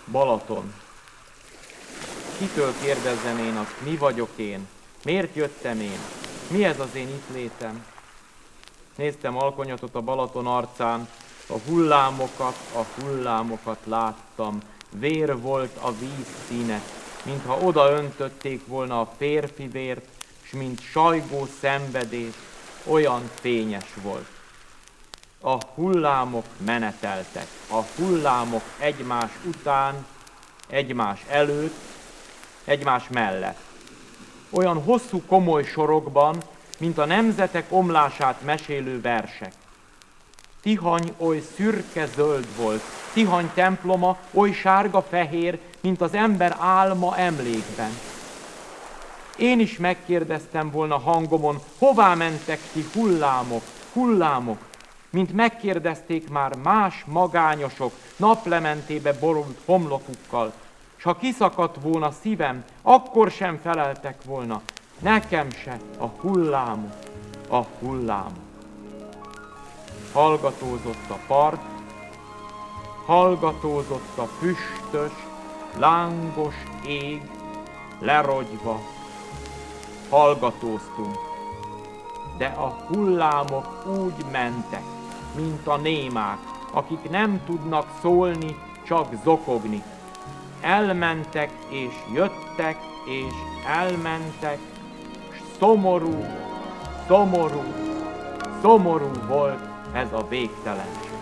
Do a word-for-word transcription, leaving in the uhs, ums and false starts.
Balaton. Kitől kérdezzem én azt, mi vagyok én? Miért jöttem én? Mi ez az én itt létem? Néztem alkonyatot a Balaton arcán, a hullámokat, a hullámokat láttam. Vér volt a víz színe, mintha oda öntötték volna a férfi vért, s mint sajgó szenvedés, olyan fényes volt. A hullámok meneteltek, a hullámok egymás után, egymás előtt, egymás mellett. Olyan hosszú, komoly sorokban, mint a nemzetek omlását mesélő versek. Tihany oly szürke-zöld volt, Tihany temploma oly sárga-fehér, mint az ember álma emlékben. Én is megkérdeztem volna hangomon, hová mentek ti hullámok, hullámok, mint megkérdezték már más magányosok naplementébe borult homlokukkal, s ha kiszakadt volna szívem, akkor sem feleltek volna, nekem se a hullámok, a hullámok. Hallgatózott a part, hallgatózott a füstös, lángos ég, lerogyva, hallgatóztunk, de a hullámok úgy mentek, mint a némák, akik nem tudnak szólni, csak zokogni. Elmentek és jöttek és elmentek, s szomorú, szomorú, szomorú volt ez a végtelenség.